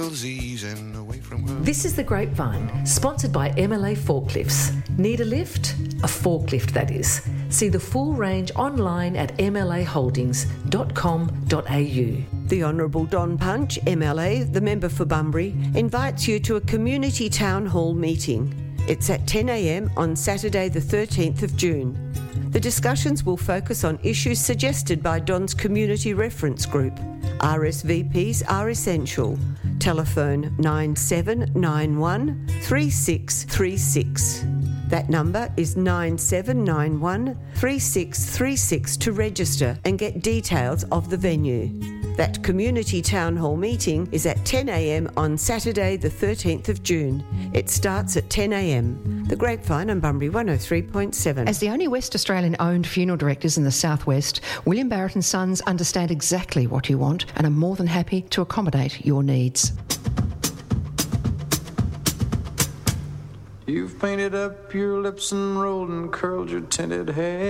easing away from her. This is The Grapevine, sponsored by MLA Forklifts. Need a lift? A forklift, that is. See the full range online at mlaholdings.com.au. The Honourable Don Punch, MLA, the member for Bunbury, invites you to a community town hall meeting. It's at 10 a.m. on Saturday the 13th of June. The discussions will focus on issues suggested by Don's Community Reference Group. RSVPs are essential. Telephone 9791 3636. That number is 9791 3636 to register and get details of the venue. That community town hall meeting is at 10 a.m. on Saturday the 13th of June. It starts at 10 a.m. The Grapevine on Bunbury 103.7. As the only West Australian-owned funeral directors in the southwest, William Barrett and Sons understand exactly what you want and are more than happy to accommodate your needs. You've painted up your lips and rolled and curled your tinted hair.